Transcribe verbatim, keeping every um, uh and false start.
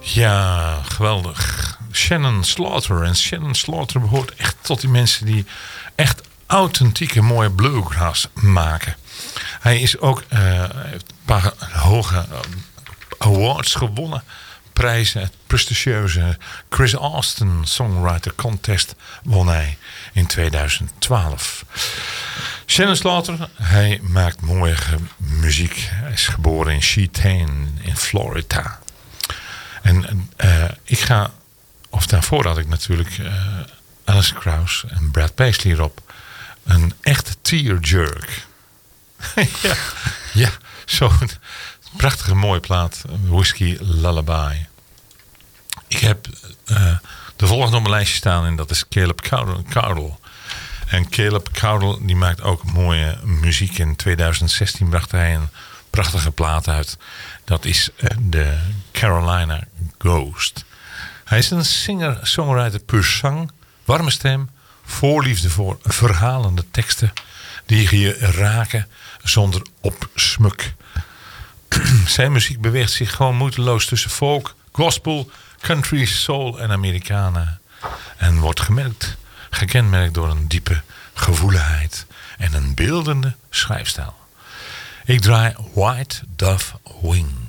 Ja, geweldig. Shannon Slaughter. En Shannon Slaughter behoort echt tot die mensen die echt authentieke mooie bluegrass maken. Hij is ook uh, heeft een paar hoge uh, awards gewonnen. Prijzen, het prestigieuze Chris Austin Songwriter Contest won hij in tweeduizend twaalf. Shannon Slaughter, hij maakt mooie muziek. Hij is geboren in Cheyenne in Florida. En uh, ik ga, of daarvoor had ik natuurlijk uh, Alice Krauss en Brad Paisley erop. Een echte tearjerk. ja, ja, zo'n prachtige mooie plaat. Whiskey Lullaby. Ik heb uh, de volgende op mijn lijstje staan en dat is Caleb Cowdell. En Caleb Cowdell die maakt ook mooie muziek. In tweeduizend zestien bracht hij een prachtige plaat uit. Dat is uh, de Carolina Ghost. Hij is een singer-songwriter puur zang, warme stem, voorliefde voor verhalende teksten die je raken zonder opsmuk. Zijn muziek beweegt zich gewoon moeiteloos tussen folk, gospel, country, soul en Americana. En wordt gemerkt, gekenmerkt door een diepe gevoeligheid en een beeldende schrijfstijl. Ik draai White Dove Wing.